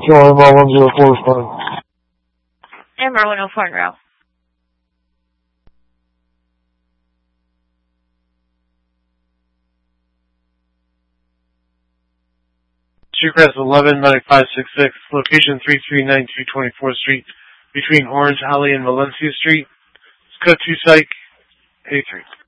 Kill MR 104 responding. MR 104 in row. Streetcraft 119566, location 3392 24th Street, between Orange Alley and Valencia Street. Code 2 Psych 83.